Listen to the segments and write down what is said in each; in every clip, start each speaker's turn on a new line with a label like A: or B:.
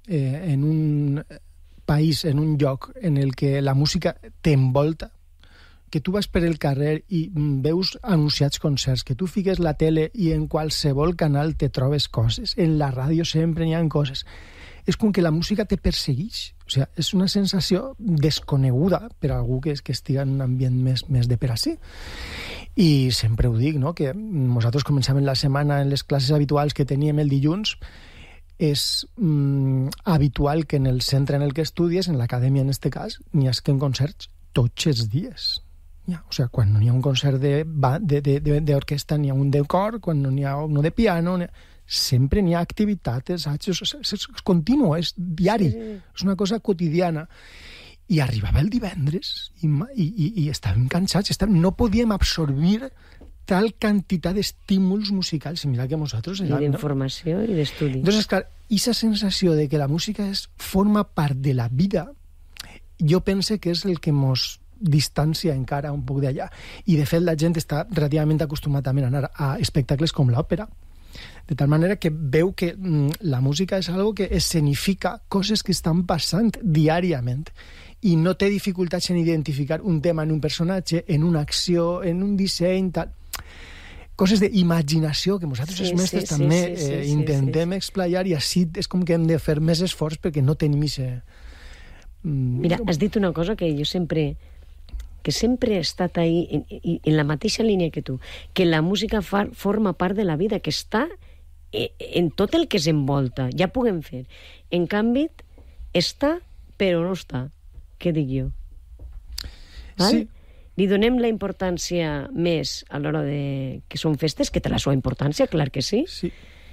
A: en un país, en un lloc en el que la música t'envolta, que tu vas per el carrer i veus anunciats concerts, que tu fiques la tele i en qualsevol canal te trobes coses, en la ràdio sempre n'hi ha coses, és com que la música te persegueix. O sigui, és una sensació desconeguda per a algú que estigui en un ambient més de per a si. I sempre ho dic, no?, que nosaltres començàvem la setmana en les classes habituals que teníem el dilluns. És habitual que en el centre en el que estudies, en l'acadèmia en este cas, n'hi hagi concerts tots els dies. O sigui, quan no n'hi ha un concert d'orquestra, n'hi ha un de cor, quan no n'hi ha un de piano, sempre n'hi ha activitat, assajos, és continu, és diari, és una cosa quotidiana. I arribava el divendres i estàvem cansats, no podíem absorbir tal quantitat d'estímuls musicals. I mira que nosaltres...
B: I d'informació i d'estudi.
A: Entonces, clar, aquesta sensació de que la música forma part de la vida, jo pense que és el que mos distància encara un poc d'allà. I, de fet, la gent està relativament acostumat a anar a espectacles com l'òpera, de tal manera que veu que la música és algo que escenifica coses que estan passant diàriament i no té dificultats en identificar un tema en un personatge, en una acció, en un disseny, tal. Coses d'imaginació que nosaltres els mestres també intentem explaiar, i així és com que hem de fer més esforç perquè no tenim
B: Mira, has dit una cosa que jo sempre he estat ahí en la mateixa línia que tu, que la música forma part de la vida, que està en tot el que s'envolta, ja puguem fer. En canvi, està però no està. Què dic jo? Val?
A: Sí.
B: Li donem la importància més a l'hora de que són festes, que té la seva importància, clar que sí.
A: Sí.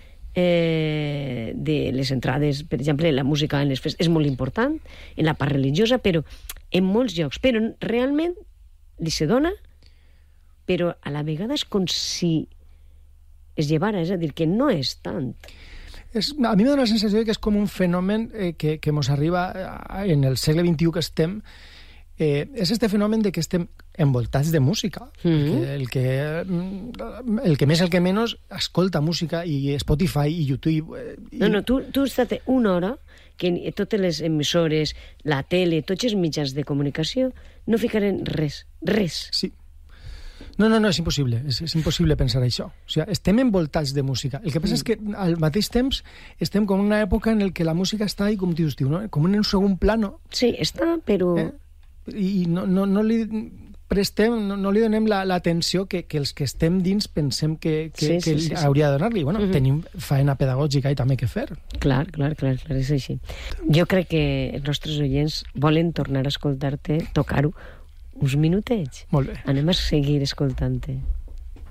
B: De les entrades, per exemple, la música en les festes és molt important, en la part religiosa, però en molts llocs. Però realment li se dona, però a la vegada és com si es llevara, és a dir, que no és tant.
A: A mi m'ha donat la sensació que és com un fenomen que mos arriba en el segle XXI que estem. És este fenomen de que estem envoltats de música. El que més, el que menys, escolta música, i Spotify i YouTube.
B: No, tu has estat una hora que totes les emissores, la tele, tots els mitjans de comunicació no ficaren res.
A: Sí. No, és impossible. És impossible pensar això. O sigui, estem envoltats de música. El que passa és que al mateix temps estem com en una època en què la música està ahí, com dius, no? Com en un segon plano.
B: Sí, està, però...
A: I no li prestem, no li donem l'atenció que els que estem dins pensem que hauria de donar-li. Bueno, tenim faena pedagògica i també que fer.
B: Clar, és així. Jo crec que els nostres oients volen tornar a escoltar-te, tocar-ho uns minutets.
A: Molt bé.
B: Anem a seguir escoltant-te.